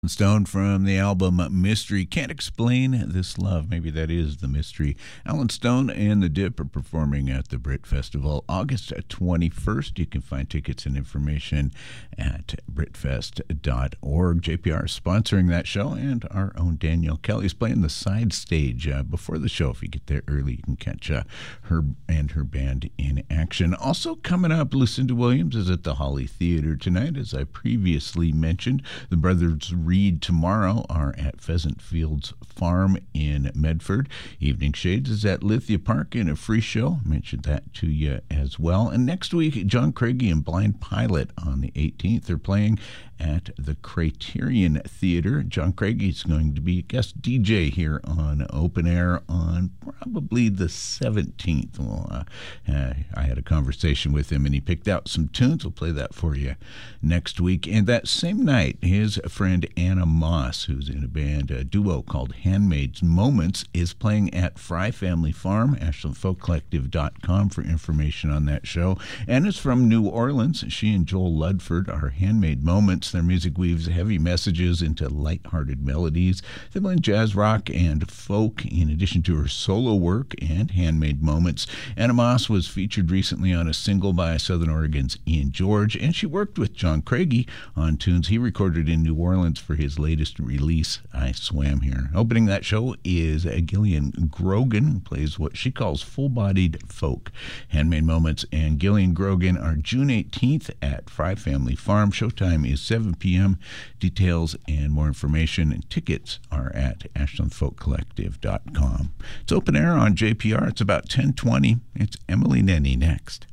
Stone from the album Mystery. Can't Explain This Love. Maybe that is the mystery. Alan Stone and the Dip are performing at the Brit Festival August 21st. You can find tickets and information at britfest.org. JPR is sponsoring that show, and our own Danielle Kelly is playing the side stage before the show. If you get there early, you can catch her and her band in action. Also coming up, Lucinda Williams is at the Holly Theater tonight. As I previously mentioned, the Brothers Reed tomorrow are at Pheasant Fields Farm in Medford. Evening Shades is at Lithia Park in a free show. I mentioned that to you as well. And next week, John Craigie and Blind Pilot on the 18th. They're playing at the Criterion Theater. John Craigie is going to be a guest DJ here on Open Air on probably the 17th. Well, I had a conversation with him, and he picked out some tunes. We'll play that for you next week. And that same night, his friend Anna Moss, who's in a duo called Handmaid's Moments, is playing at Fry Family Farm. AshlandFolkCollective.com for information on that show. Anna's from New Orleans. She and Joel Ludford are Handmade Moments. Their music weaves heavy messages into lighthearted melodies. They blend jazz rock and folk in addition to her solo work and Handmade Moments. Anna Moss was featured recently on a single by Southern Oregon's Ian George, and she worked with John Craigie on tunes he recorded in New Orleans for his latest release, I Swam Here. Opening that show is Gillian Grogan, who plays what she calls full-bodied folk. Handmade Moments and Gillian Grogan are June 18th at Fry Family Farm. Showtime is 7 p.m. Details and more information and tickets are at AshlandFolkCollective.com. It's Open Air on JPR. It's about 10:20. It's Emily Nenny next.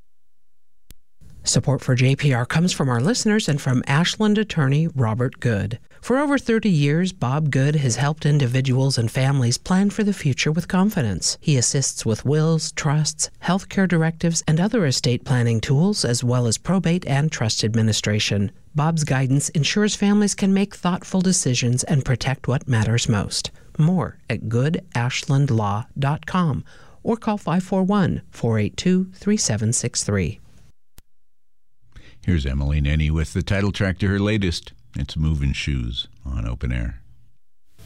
Support for JPR comes from our listeners and from Ashland attorney Robert Good. For over 30 years, Bob Good has helped individuals and families plan for the future with confidence. He assists with wills, trusts, healthcare directives, and other estate planning tools, as well as probate and trust administration. Bob's guidance ensures families can make thoughtful decisions and protect what matters most. More at goodashlandlaw.com or call 541-482-3763. Here's Emily Nenny with the title track to her latest. It's Movin' Shoes on Open Air.